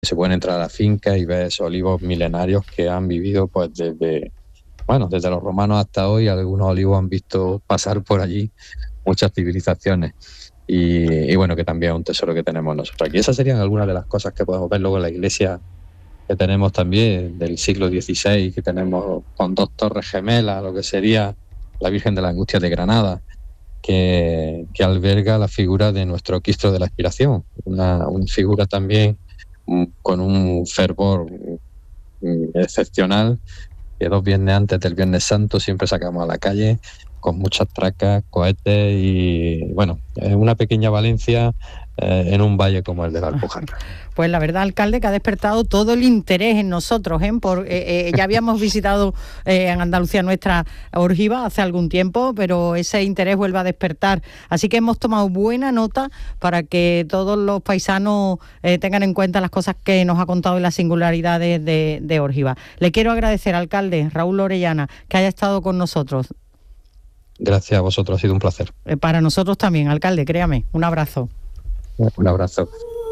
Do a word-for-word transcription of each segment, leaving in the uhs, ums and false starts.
Se pueden entrar a la finca y ver esos olivos milenarios que han vivido pues desde, bueno, desde los romanos hasta hoy. Algunos olivos han visto pasar por allí muchas civilizaciones. Y, y bueno, que también es un tesoro que tenemos nosotros aquí. Esas serían algunas de las cosas que podemos ver. Luego en la iglesia que tenemos también del siglo dieciséis, que tenemos con dos torres gemelas, lo que sería la Virgen de la Angustia de Granada, que, que alberga la figura de nuestro Cristo de la Expiración, una, una figura también con un fervor excepcional, que dos viernes antes del Viernes Santo siempre sacamos a la calle con muchas tracas, cohetes y, bueno, es una pequeña Valencia eh, en un valle como el de la Alpujarra. Pues la verdad, alcalde, que ha despertado todo el interés en nosotros, ¿eh? Por, eh, eh, ya habíamos visitado eh, en Andalucía nuestra Orgiva hace algún tiempo, pero ese interés vuelve a despertar. Así que hemos tomado buena nota para que todos los paisanos eh, tengan en cuenta las cosas que nos ha contado y las singularidades de, de Orgiva. Le quiero agradecer, alcalde Raúl Orellana, que haya estado con nosotros. Gracias a vosotros, ha sido un placer. Eh, para nosotros también, alcalde, créame. Un abrazo. Un abrazo.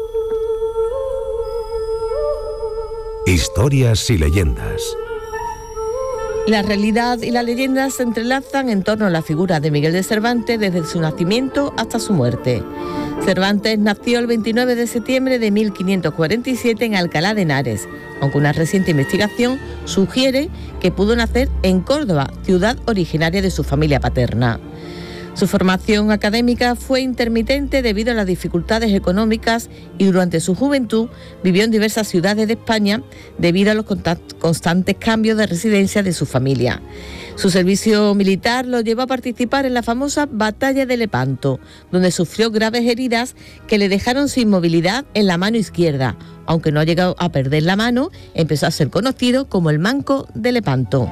Historias y leyendas. La realidad y la leyenda se entrelazan en torno a la figura de Miguel de Cervantes desde su nacimiento hasta su muerte. Cervantes nació el veintinueve de septiembre de mil quinientos cuarenta y siete en Alcalá de Henares, aunque una reciente investigación sugiere que pudo nacer en Córdoba, ciudad originaria de su familia paterna. Su formación académica fue intermitente debido a las dificultades económicas y durante su juventud vivió en diversas ciudades de España debido a los constantes cambios de residencia de su familia. Su servicio militar lo llevó a participar en la famosa Batalla de Lepanto, donde sufrió graves heridas que le dejaron sin movilidad en la mano izquierda. Aunque no ha llegado a perder la mano, empezó a ser conocido como el Manco de Lepanto.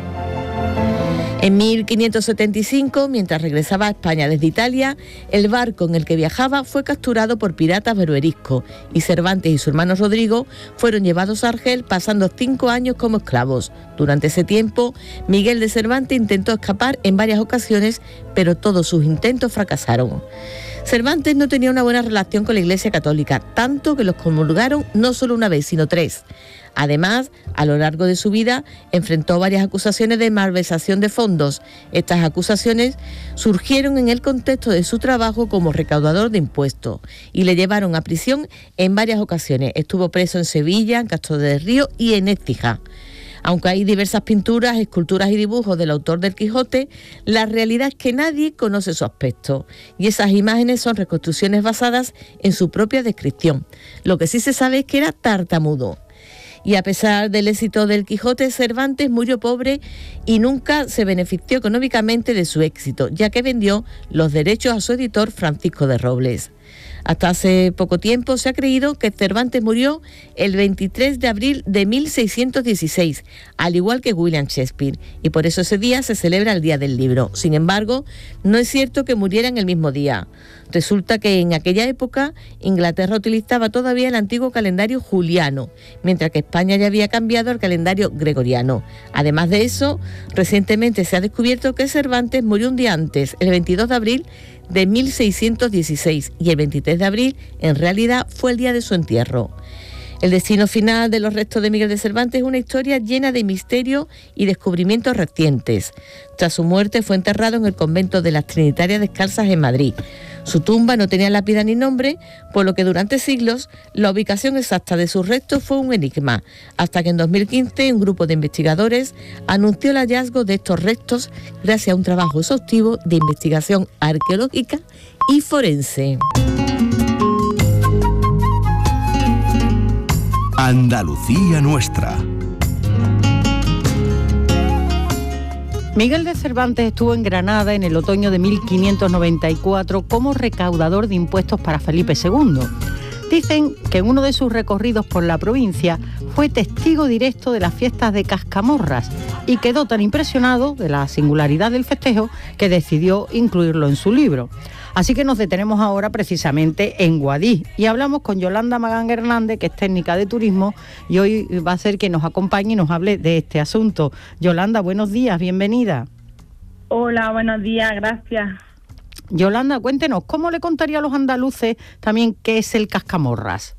En mil quinientos setenta y cinco, mientras regresaba a España desde Italia, el barco en el que viajaba fue capturado por piratas berberiscos y Cervantes y su hermano Rodrigo fueron llevados a Argel, pasando cinco años como esclavos. Durante ese tiempo, Miguel de Cervantes intentó escapar en varias ocasiones, pero todos sus intentos fracasaron. Cervantes no tenía una buena relación con la Iglesia Católica, tanto que los comulgaron no solo una vez, sino tres. Además, a lo largo de su vida, enfrentó varias acusaciones de malversación de fondos. Estas acusaciones surgieron en el contexto de su trabajo como recaudador de impuestos y le llevaron a prisión en varias ocasiones. Estuvo preso en Sevilla, en Castro del Río y en Écija. Aunque hay diversas pinturas, esculturas y dibujos del autor del Quijote, la realidad es que nadie conoce su aspecto y esas imágenes son reconstrucciones basadas en su propia descripción. Lo que sí se sabe es que era tartamudo. Y a pesar del éxito del Quijote, Cervantes murió pobre y nunca se benefició económicamente de su éxito, ya que vendió los derechos a su editor Francisco de Robles. Hasta hace poco tiempo se ha creído que Cervantes murió el veintitrés de abril de mil seiscientos dieciséis, al igual que William Shakespeare, y por eso ese día se celebra el Día del Libro. Sin embargo, no es cierto que muriera en el mismo día. Resulta que en aquella época Inglaterra utilizaba todavía el antiguo calendario juliano, mientras que España ya había cambiado al calendario gregoriano. Además de eso, recientemente se ha descubierto que Cervantes murió un día antes, el veintidós de abril de mil seiscientos dieciséis, y el veintitrés de abril en realidad fue el día de su entierro. El destino final de los restos de Miguel de Cervantes es una historia llena de misterio y descubrimientos recientes. Tras su muerte fue enterrado en el convento de las Trinitarias Descalzas en Madrid. Su tumba no tenía lápida ni nombre, por lo que durante siglos la ubicación exacta de sus restos fue un enigma, hasta que en dos mil quince un grupo de investigadores anunció el hallazgo de estos restos gracias a un trabajo exhaustivo de investigación arqueológica y forense. Andalucía nuestra. Miguel de Cervantes estuvo en Granada en el otoño de mil quinientos noventa y cuatro como recaudador de impuestos para Felipe segundo. Dicen que en uno de sus recorridos por la provincia fue testigo directo de las fiestas de Cascamorras y quedó tan impresionado de la singularidad del festejo que decidió incluirlo en su libro. Así que nos detenemos ahora precisamente en Guadix y hablamos con Yolanda Magán Hernández, que es técnica de turismo, y hoy va a ser que nos acompañe y nos hable de este asunto. Yolanda, buenos días, bienvenida. Hola, buenos días, gracias. Yolanda, cuéntenos, ¿cómo le contaría a los andaluces también qué es el Cascamorras?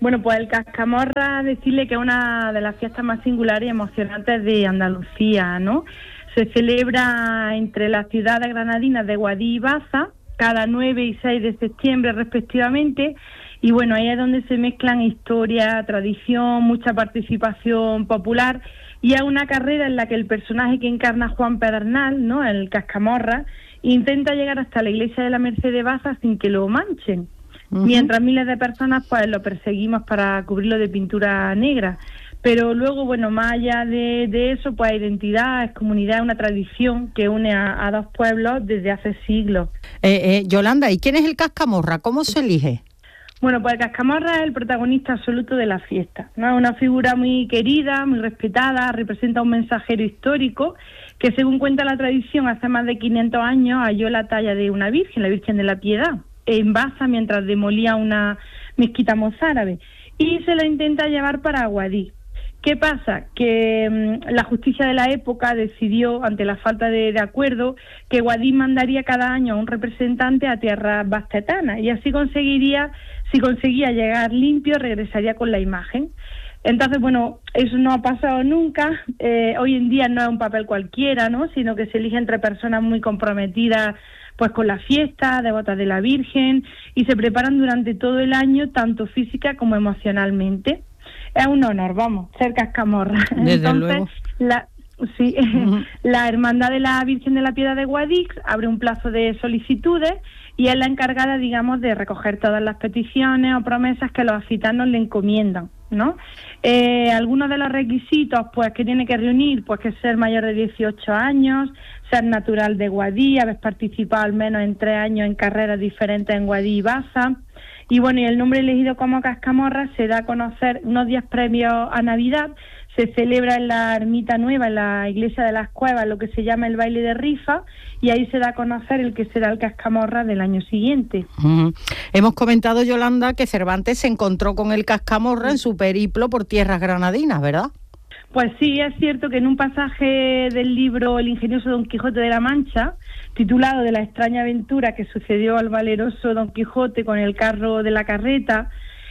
Bueno, pues el Cascamorra, decirle que es una de las fiestas más singulares y emocionantes de Andalucía, ¿no? Se celebra entre las ciudades granadinas de Guadix y Baza, cada nueve y seis de septiembre respectivamente, y bueno, ahí es donde se mezclan historia, tradición, mucha participación popular, y es una carrera en la que el personaje que encarna Juan Pedernal, ¿no?, el Cascamorra, intenta llegar hasta la iglesia de la Merced de Baza sin que lo manchen. Uh-huh. Mientras miles de personas pues lo perseguimos para cubrirlo de pintura negra. Pero luego, bueno, más allá de, de eso, pues identidad, es comunidad, una tradición que une a, a dos pueblos desde hace siglos. Eh, eh, Yolanda, ¿y quién es el Cascamorra? ¿Cómo se elige? Bueno, pues el Cascamorra es el protagonista absoluto de la fiesta, ¿no? Es una figura muy querida, muy respetada, representa un mensajero histórico que, según cuenta la tradición, hace más de quinientos años halló la talla de una virgen, la Virgen de la Piedad, en Baza mientras demolía una mezquita mozárabe, y se la intenta llevar para Guadix. ¿Qué pasa? Que mmm, la justicia de la época decidió, ante la falta de, de acuerdo, que Guadix mandaría cada año a un representante a tierras bastetanas, y así conseguiría, si conseguía llegar limpio, regresaría con la imagen. Entonces, bueno, eso no ha pasado nunca. Eh, hoy en día no es un papel cualquiera, ¿no?, sino que se elige entre personas muy comprometidas pues con la fiesta, devotas de la Virgen, y se preparan durante todo el año, tanto física como emocionalmente. Es un honor, vamos, ser Cascamorra. Desde Entonces, luego. La, sí, uh-huh. La Hermandad de la Virgen de la Piedad de Guadix abre un plazo de solicitudes y es la encargada, digamos, de recoger todas las peticiones o promesas que los gitanos le encomiendan, ¿no? Eh, algunos de los requisitos, pues, que tiene que reunir, pues, que ser mayor de dieciocho años, ser natural de Guadix, haber participado al menos en tres años en carreras diferentes en Guadix y Baza. Y bueno, y el nombre elegido como Cascamorra se da a conocer unos días previos a Navidad. Se celebra en la Ermita Nueva, en la Iglesia de las Cuevas, lo que se llama el baile de rifa, y ahí se da a conocer el que será el Cascamorra del año siguiente. Uh-huh. Hemos comentado, Yolanda, que Cervantes se encontró con el Cascamorra en su periplo por tierras granadinas, ¿verdad? Pues sí, es cierto que en un pasaje del libro El ingenioso Don Quijote de la Mancha, titulado De la extraña aventura que sucedió al valeroso Don Quijote con el carro de la carreta,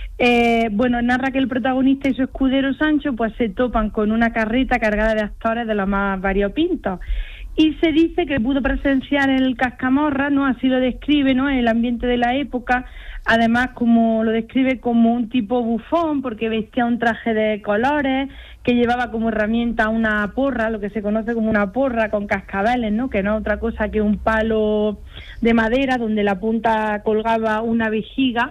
eh, bueno, narra que el protagonista y su escudero Sancho pues se topan con una carreta cargada de actores de los más variopintos. Y se dice que pudo presenciar el Cascamorra, ¿no? Así lo describe, ¿no?, en el ambiente de la época. Además, como lo describe como un tipo bufón, porque vestía un traje de colores, que llevaba como herramienta una porra, lo que se conoce como una porra con cascabeles, ¿no?, que no es otra cosa que un palo de madera donde la punta colgaba una vejiga.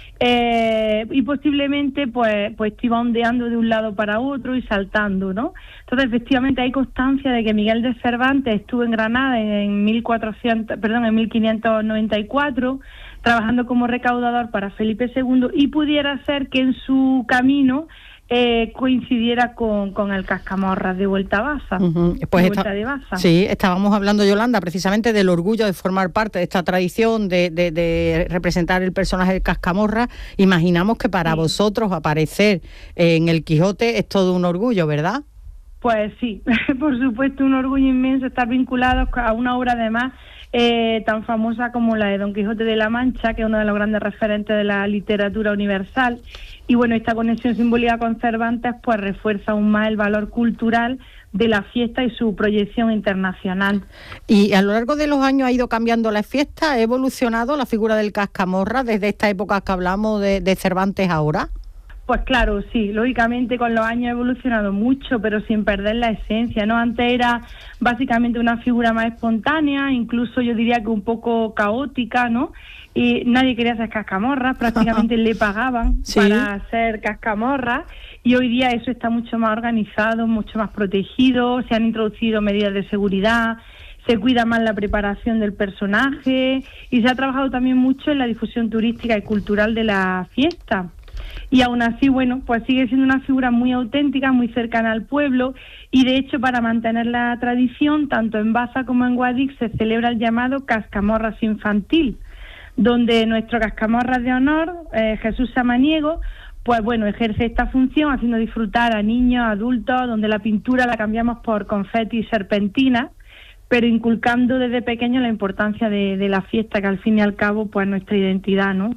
Eh, y posiblemente pues pues iba ondeando de un lado para otro y saltando, ¿no? Entonces, efectivamente, hay constancia de que Miguel de Cervantes estuvo en Granada en mil cuatrocientos, perdón, en mil quinientos noventa y cuatro, trabajando como recaudador para Felipe segundo, y pudiera ser que en su camino Eh, coincidiera con, con el Cascamorra de vuelta a Baza, uh-huh. Pues de esta, vuelta de Baza. Sí, estábamos hablando, Yolanda, precisamente del orgullo de formar parte de esta tradición, de, de, de representar el personaje del Cascamorra. Imaginamos que para sí. vosotros aparecer en el Quijote es todo un orgullo, ¿verdad? Pues sí, por supuesto, un orgullo inmenso estar vinculados a una obra además eh, tan famosa como la de Don Quijote de la Mancha, que es uno de los grandes referentes de la literatura universal. Y bueno, esta conexión simbólica con Cervantes pues refuerza aún más el valor cultural de la fiesta y su proyección internacional. Y a lo largo de los años ha ido cambiando la fiesta, ha evolucionado la figura del Cascamorra desde esta época que hablamos de, de Cervantes ahora. Pues claro, sí, lógicamente con los años ha evolucionado mucho, pero sin perder la esencia, ¿no? Antes era básicamente una figura más espontánea, incluso yo diría que un poco caótica, ¿no? Y nadie quería ser Cascamorra, prácticamente le pagaban ¿Sí? para ser Cascamorra, y hoy día eso está mucho más organizado, mucho más protegido, se han introducido medidas de seguridad, se cuida más la preparación del personaje, y se ha trabajado también mucho en la difusión turística y cultural de la fiesta. Y aún así, bueno, pues sigue siendo una figura muy auténtica, muy cercana al pueblo, y de hecho, para mantener la tradición, tanto en Baza como en Guadix se celebra el llamado Cascamorras Infantil, donde nuestro Cascamorras de honor, eh, Jesús Samaniego, pues bueno, ejerce esta función haciendo disfrutar a niños, adultos, donde la pintura la cambiamos por confeti y serpentina, pero inculcando desde pequeño la importancia de, de la fiesta, que al fin y al cabo pues nuestra identidad, ¿no?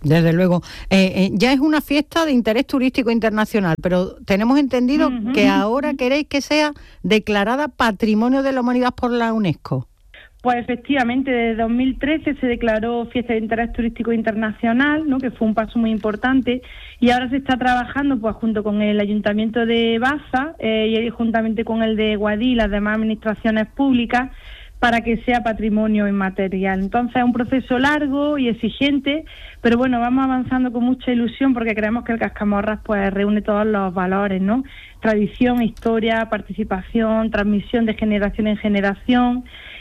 Desde luego. Eh, eh, ya es una fiesta de interés turístico internacional, pero tenemos entendido uh-huh. que ahora queréis que sea declarada Patrimonio de la Humanidad por la UNESCO. Pues efectivamente, desde dos mil trece se declaró fiesta de interés turístico internacional, ¿no?, que fue un paso muy importante, y ahora se está trabajando pues junto con el Ayuntamiento de Baza eh, y juntamente con el de Guadix y las demás administraciones públicas para que sea patrimonio inmaterial. Entonces es un proceso largo y exigente, pero bueno, vamos avanzando con mucha ilusión porque creemos que el Cascamorras pues reúne todos los valores, ¿no? Tradición, historia, participación, transmisión de generación en generación.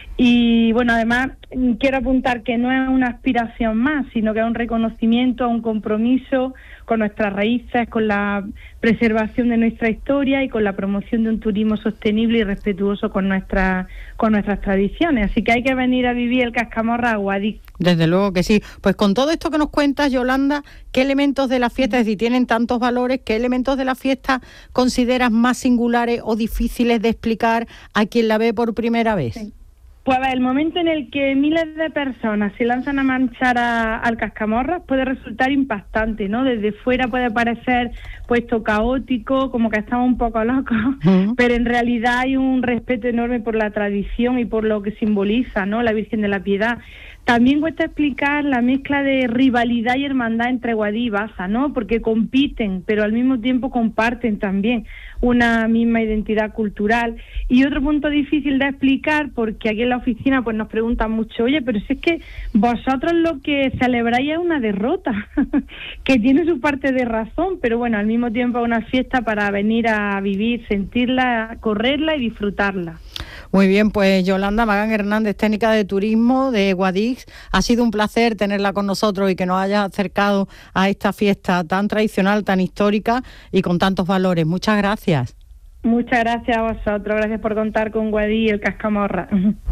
Y bueno, además quiero apuntar que no es una aspiración más, sino que es un reconocimiento, un compromiso con nuestras raíces, con la preservación de nuestra historia y con la promoción de un turismo sostenible y respetuoso con nuestra, con nuestras tradiciones. Así que hay que venir a vivir el Cascamorras a Guadix. Desde luego que sí. Pues con todo esto que nos cuentas, Yolanda, ¿qué elementos de la fiesta, es decir, tienen tantos valores, qué elementos de la fiesta consideras más singulares o difíciles de explicar a quien la ve por primera vez? Sí. Pues a ver, el momento en el que miles de personas se lanzan a manchar a, al Cascamorras puede resultar impactante, ¿no? Desde fuera puede parecer puesto caótico, como que estamos un poco locos, uh-huh. pero en realidad hay un respeto enorme por la tradición y por lo que simboliza, ¿no?, la Virgen de la Piedad. También cuesta explicar la mezcla de rivalidad y hermandad entre Guadix y Baza, ¿no?, porque compiten, pero al mismo tiempo comparten también una misma identidad cultural. Y otro punto difícil de explicar, porque aquí en la oficina pues nos preguntan mucho, oye, pero si es que vosotros lo que celebráis es una derrota, que tiene su parte de razón, pero bueno, al mismo tiempo es una fiesta para venir a vivir, sentirla, correrla y disfrutarla. Muy bien, pues Yolanda Magán Hernández, técnica de turismo de Guadix, ha sido un placer tenerla con nosotros y que nos haya acercado a esta fiesta tan tradicional, tan histórica y con tantos valores. Muchas gracias. Muchas gracias a vosotros, gracias por contar con Guadix y el Cascamorras.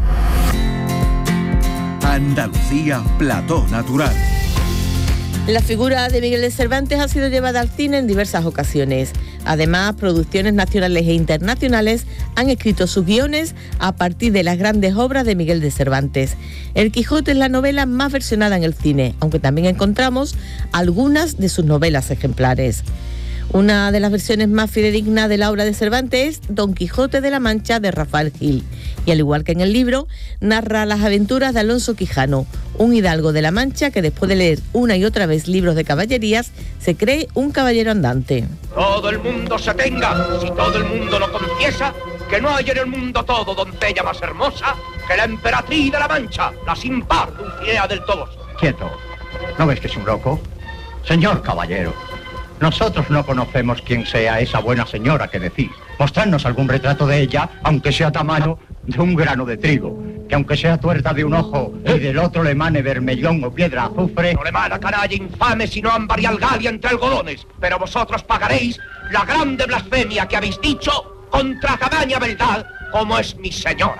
Andalucía, plató natural. La figura de Miguel de Cervantes ha sido llevada al cine en diversas ocasiones. Además, producciones nacionales e internacionales han escrito sus guiones a partir de las grandes obras de Miguel de Cervantes. El Quijote es la novela más versionada en el cine, aunque también encontramos algunas de sus novelas ejemplares. Una de las versiones más fidedignas de la obra de Cervantes es Don Quijote de la Mancha de Rafael Gil, y al igual que en el libro, narra las aventuras de Alonso Quijano, un hidalgo de la Mancha que después de leer una y otra vez libros de caballerías, se cree un caballero andante. Todo el mundo se tenga, si todo el mundo lo confiesa, que no hay en el mundo todo doncella más hermosa que la emperatriz de la Mancha, la sin par Dulcinea del Toboso. Quieto, ¿no ves que es un loco? Señor caballero, nosotros no conocemos quién sea esa buena señora que decís. Mostradnos algún retrato de ella, aunque sea tamaño de un grano de trigo, que aunque sea tuerta de un ojo y del otro le emane vermellón o piedra azufre. No le emana canalla infame sino ámbar y algalia entre algodones, pero vosotros pagaréis la grande blasfemia que habéis dicho contra tamaña verdad como es mi señora.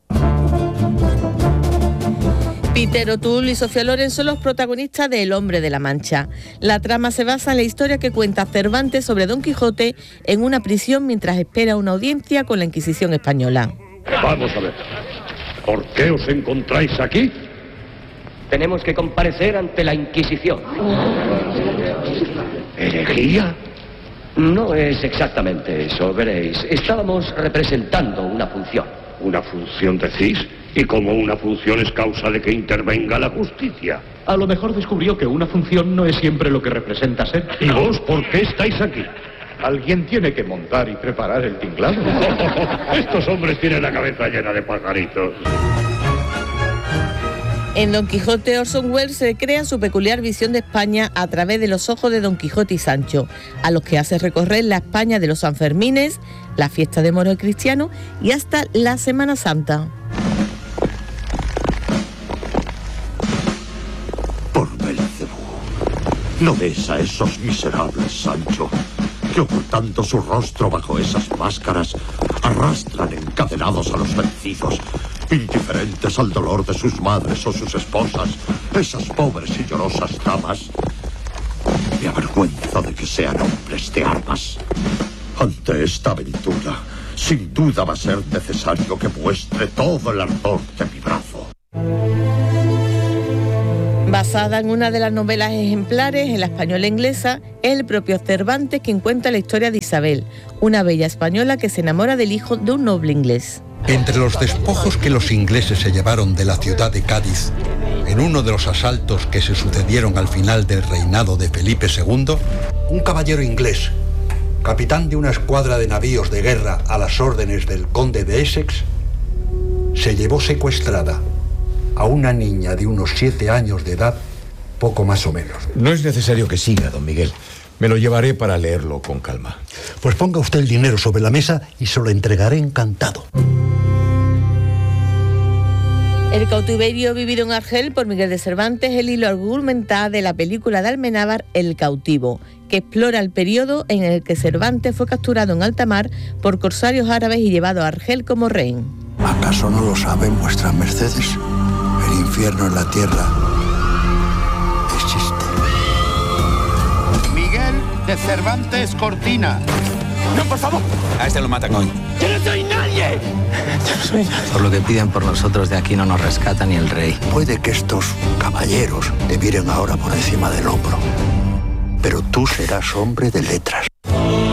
Peter O'Toole y Sofía Loren son los protagonistas de El hombre de la Mancha. La trama se basa en la historia que cuenta Cervantes sobre Don Quijote en una prisión mientras espera una audiencia con la Inquisición española. Vamos a ver, ¿por qué os encontráis aquí? Tenemos que comparecer ante la Inquisición. ¿Herejía? No es exactamente eso, veréis. Estábamos representando una función. ¿Una función decís? ¿Y como una función es causa de que intervenga la justicia? A lo mejor descubrió que una función no es siempre lo que representa ser. ¿Y vos por qué estáis aquí? Alguien tiene que montar y preparar el tinglado. Estos hombres tienen la cabeza llena de pajaritos. En Don Quijote, Orson Welles se crea su peculiar visión de España a través de los ojos de Don Quijote y Sancho, a los que hace recorrer la España de los Sanfermines, la fiesta de moros y cristianos y hasta la Semana Santa. Por Belcebú, ¿no ves a esos miserables, Sancho, que ocultando su rostro bajo esas máscaras arrastran encadenados a los vencidos, indiferentes al dolor de sus madres o sus esposas, esas pobres y llorosas damas? Me avergüenzo de que sean hombres de armas. Ante esta aventura, sin duda va a ser necesario que muestre todo el ardor de mi brazo. Basada en una de las novelas ejemplares en la española inglesa, es el propio Cervantes quien cuenta la historia de Isabel, una bella española que se enamora del hijo de un noble inglés. Entre los despojos que los ingleses se llevaron de la ciudad de Cádiz, en uno de los asaltos que se sucedieron al final del reinado de Felipe segundo, un caballero inglés, capitán de una escuadra de navíos de guerra a las órdenes del conde de Essex, se llevó secuestrada a una niña de unos siete años de edad, poco más o menos. No es necesario que siga, don Miguel. Me lo llevaré para leerlo con calma. Pues ponga usted el dinero sobre la mesa y se lo entregaré encantado. El cautiverio vivido en Argel por Miguel de Cervantes es el hilo argumental de la película de Almenábar El cautivo, que explora el periodo en el que Cervantes fue capturado en alta mar por corsarios árabes y llevado a Argel como rehén. ¿Acaso no lo saben vuestras mercedes? El infierno en la tierra existe. Miguel de Cervantes Cortina. ¡No, por favor! A este lo matan hoy. ¡Yo no soy nadie! Yo no soy nadie. Por lo que piden por nosotros, de aquí no nos rescata ni el rey. Puede que estos caballeros te miren ahora por encima del hombro, pero tú serás hombre de letras.